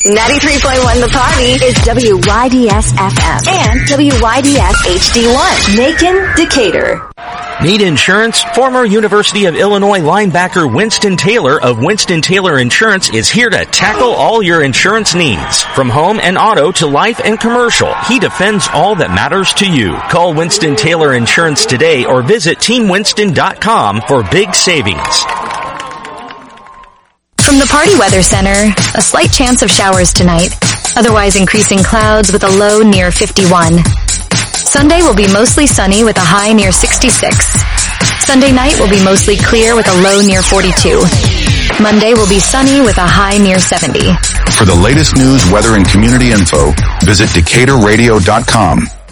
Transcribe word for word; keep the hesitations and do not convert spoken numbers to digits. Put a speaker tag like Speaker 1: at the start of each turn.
Speaker 1: ninety-three point one The Party is W Y D S F M and W Y D S H D one. Macon, Decatur.
Speaker 2: Need insurance? Former University of Illinois linebacker Winston Taylor of Winston Taylor Insurance is here to tackle all your insurance needs. From home and auto to life and commercial, he defends all that matters to you. Call Winston Taylor Insurance today or visit team winston dot com for big savings.
Speaker 3: From the Party Weather Center, a slight chance of showers tonight, otherwise increasing clouds with a low near fifty-one. Sunday will be mostly sunny with a high near sixty-six. Sunday night will be mostly clear with a low near forty-two. Monday will be sunny with a high near seventy.
Speaker 4: For the latest news, weather, and community info, visit Decatur Radio dot com.